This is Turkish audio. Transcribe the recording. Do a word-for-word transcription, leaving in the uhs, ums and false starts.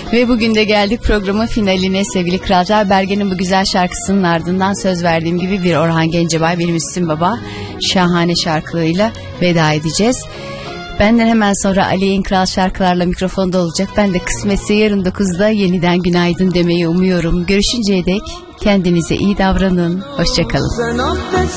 Ve bugün de geldik programın finaline sevgili kralcılar. Bergen'in bu güzel şarkısının ardından söz verdiğim gibi bir Orhan Gencebay, bir Müslüm Baba şahane şarkılarıyla veda edeceğiz. Benden hemen sonra Ali'nin kral şarkılarla mikrofonda olacak. Ben de kısmetse yarın dokuzda yeniden günaydın demeyi umuyorum. Görüşünceye dek kendinize iyi davranın. Hoşçakalın.